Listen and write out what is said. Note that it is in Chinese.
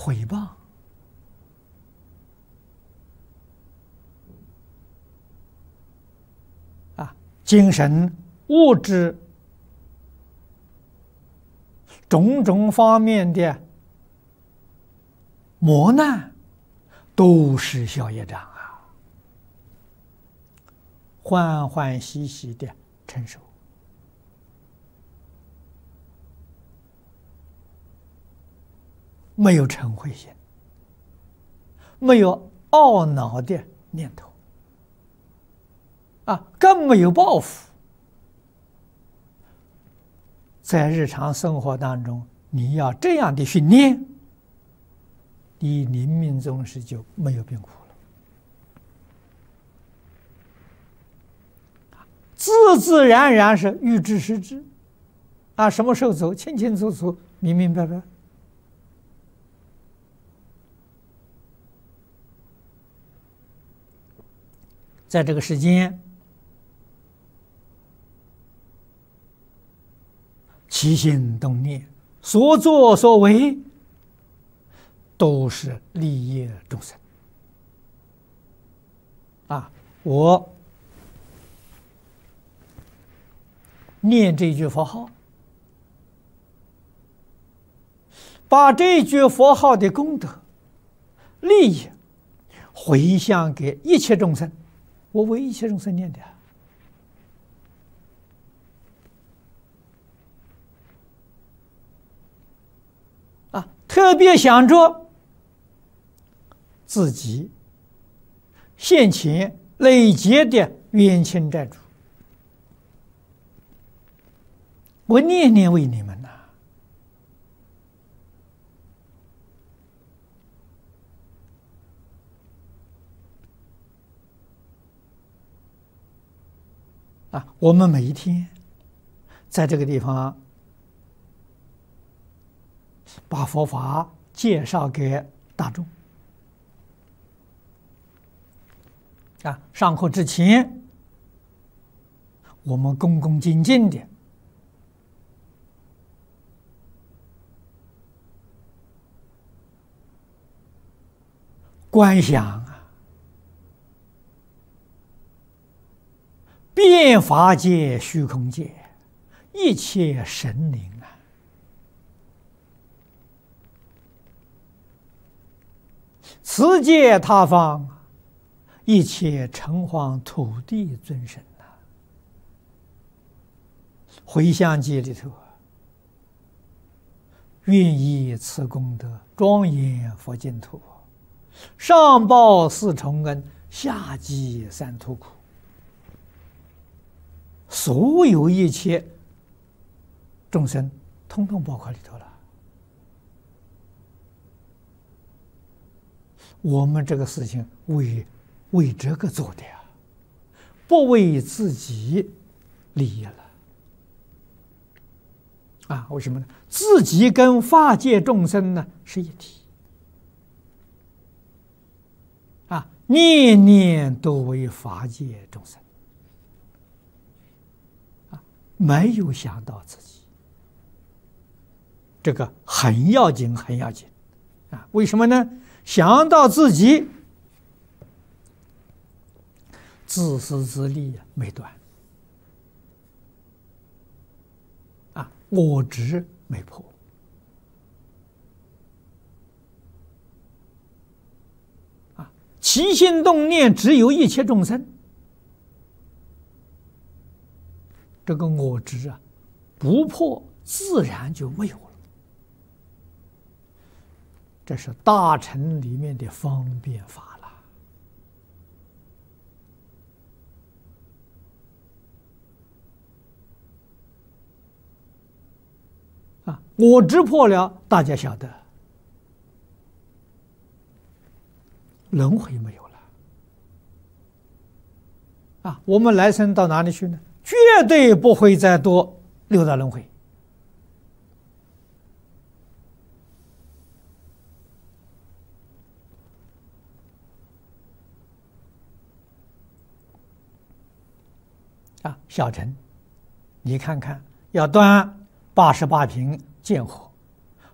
毁谤精神、物质种种方面的磨难，都是消业障啊，欢欢喜喜的承受。没有嗔恚心，没有懊恼的念头，更没有报复。在日常生活当中，你要这样的训练，你临命终时就没有病苦了，自自然然是欲知时知，什么时候走，清清楚楚，明明白白。在这个世间，起心动念，所作所为，都是利益众生。我念这句佛号，把这句佛号的功德、利益回向给一切众生。我为一切众生念的特别想着自己现前累劫的冤亲债主，我念念为你们我们每一天在这个地方把佛法介绍给大众。上课之前，我们恭恭敬敬的观想遍法界、虚空界一切神灵此界他方一切城隍土地尊神回向记里头愿以此功德庄严佛净土，上报四重恩，下济三途苦。所有一切众生通通包括里头了。我们这个事情为这个做的不为自己利益了为什么呢？自己跟法界众生呢是一体念念都为法界众生没有想到自己，这个很要紧，很要紧为什么呢？想到自己，自私自利没断我执没破起心动念只有一切众生，这个我执不破，自然就没有了。这是大乘里面的方便法了我执破了，大家晓得轮回没有了我们来生到哪里去呢？绝对不会再多六道轮回小乘你看看，要断88品见火，